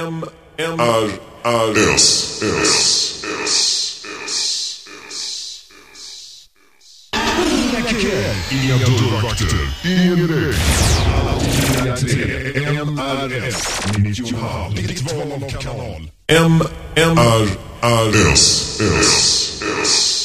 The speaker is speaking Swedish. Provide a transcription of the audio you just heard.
Inga dörrvakter, ingen väg. Alla till MRS 90,5. Ditt val av kanal. MRS.